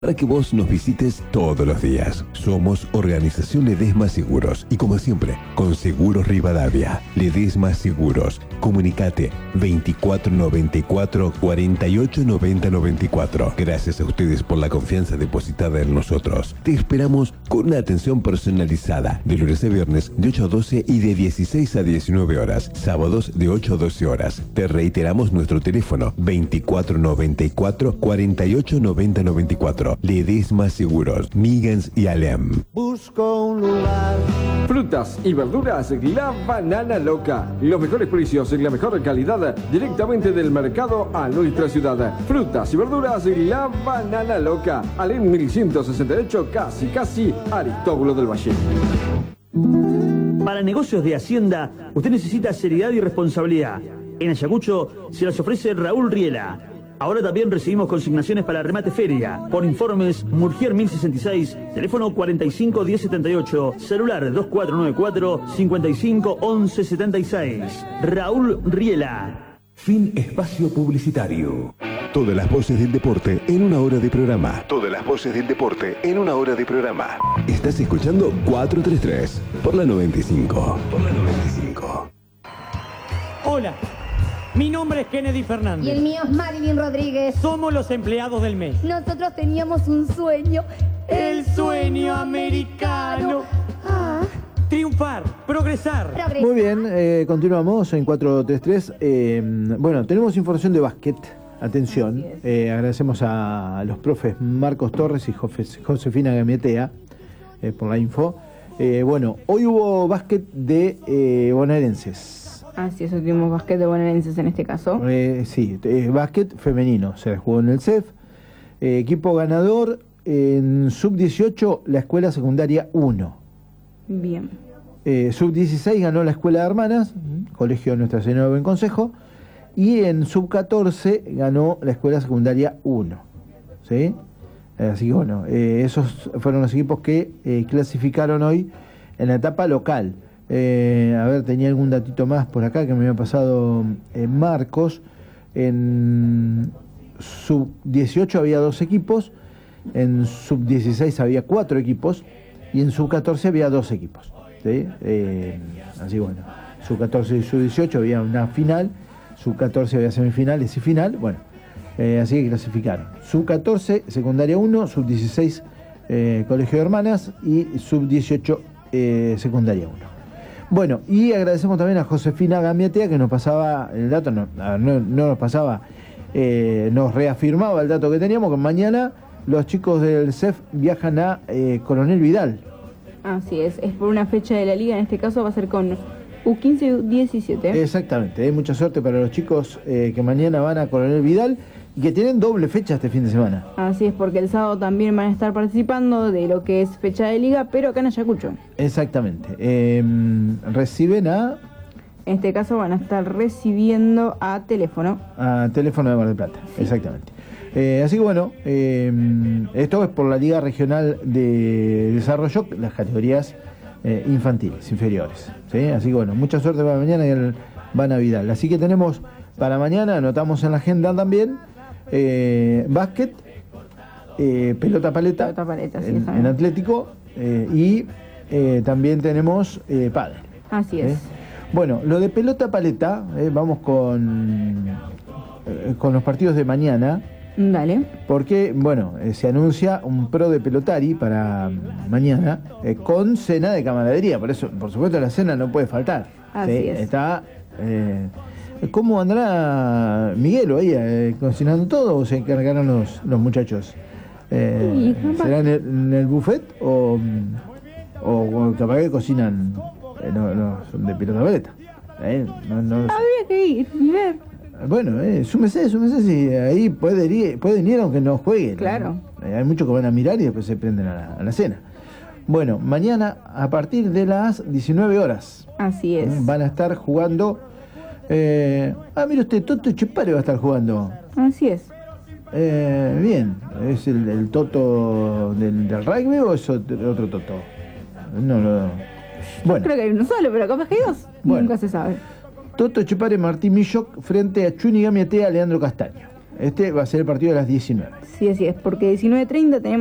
para que vos nos visites todos los días. Somos Organización Ledesma Seguros y como siempre, con Seguros Rivadavia. Ledesma Seguros. Comunicate 2494 48 90 94. Gracias a ustedes por la confianza depositada en nosotros. Te esperamos con una atención personalizada de lunes a viernes de 8 a 12 y de 16 a 19 horas. Sábados de 8 a 12 horas. Te reiteramos nuestro teléfono 2494 48 90 94. Ledesma Seguros, Migans y Alem. Busco un lugar. Frutas y verduras, La Banana Loca. Los mejores precios y la mejor calidad directamente del mercado a nuestra ciudad. Frutas y verduras, La Banana Loca. Alem 1168, casi Aristóbulo del Valle. Para negocios de Hacienda, usted necesita seriedad y responsabilidad. En Ayacucho se las ofrece Raúl Riela. Ahora también recibimos consignaciones para remate feria. Por informes, Murgier 1066, teléfono 45 1078, celular 2494 55 11 76. Raúl Riela. Fin espacio publicitario. Todas las voces del deporte en una hora de programa. Todas las voces del deporte en una hora de programa. Estás escuchando 433 por la 95. Por la 95. Hola. Mi nombre es Kennedy Fernández. Y el mío es Marilyn Rodríguez. Somos los empleados del mes. Nosotros teníamos un sueño. El sueño americano. Triunfar, progresar. Muy bien, continuamos en 433. Bueno, tenemos información de básquet. Atención, agradecemos a los profes Marcos Torres y Josefina Gamietea por la info. Bueno, hoy hubo básquet de bonaerenses. Así es, tuvimos básquet de bonaerenses en este caso. Sí, básquet femenino, se jugó en el CEF. Equipo ganador en sub-18, la escuela secundaria 1. Bien. Sub-16 ganó la escuela de hermanas, colegio Nuestra Señora de Buen Consejo. Y en sub-14 ganó la escuela secundaria 1. ¿Sí? Así que bueno, esos fueron los equipos que clasificaron hoy en la etapa local. A ver, tenía algún datito más por acá que me había pasado Marcos. En sub-18 había 2 equipos, en sub-16 había 4 equipos y en sub-14 había 2 equipos. ¿Sí? Así bueno, sub-14 y sub-18 había una final, sub-14 había semifinales y final. Bueno, así que clasificaron. Sub-14, secundaria 1, sub-16, colegio de hermanas y sub-18, secundaria 1. Bueno, y agradecemos también a Josefina Gamietea que nos pasaba el dato, no nos pasaba, nos reafirmaba el dato que teníamos, que mañana los chicos del CEF viajan a Coronel Vidal. Así es por una fecha de la liga, en este caso va a ser con U15 y U17. Exactamente, hay mucha suerte para los chicos que mañana van a Coronel Vidal y que tienen doble fecha este fin de semana. Así es, porque el sábado también van a estar participando de lo que es fecha de liga, pero acá en Ayacucho. Exactamente. Reciben a... En este caso van a estar recibiendo a Teléfono. A Teléfono de Mar del Plata, sí. Exactamente. Así que bueno, esto es por la Liga Regional de Desarrollo, las categorías infantiles, inferiores. ¿Sí? Así que bueno, mucha suerte para mañana y van a Vidal. Así que tenemos para mañana, anotamos en la agenda también, básquet, pelota paleta, sí, en atlético, y también tenemos pádel. Así es. Bueno, lo de pelota paleta, vamos con los partidos de mañana. Dale. Porque, bueno, se anuncia un pro de pelotari para mañana con cena de camaradería. Por eso, por supuesto, la cena no puede faltar. Así es. Está... ¿Cómo andará Miguelo ahí cocinando todo o se encargarán los muchachos? ¿Será en el buffet o capaz que cocinan de pelota paleta? Habría que ir y ver. Bueno, súmese si ahí pueden ir aunque no jueguen. Claro. Hay muchos que van a mirar y después se prenden a la cena. Bueno, mañana a partir de las 19 horas. Así es. Van a estar jugando... mire usted, Toto Chepare va a estar jugando. Así es. Bien, ¿es el Toto del rugby o es otro Toto? No. Bueno. Creo que hay uno solo, pero capaz que hay dos. Bueno. Nunca se sabe. Toto Chepare, Martín Milloc frente a Chuni Gamietea, Leandro Castaño. Este va a ser el partido de las 19. Sí, así es, porque 19:30 tenemos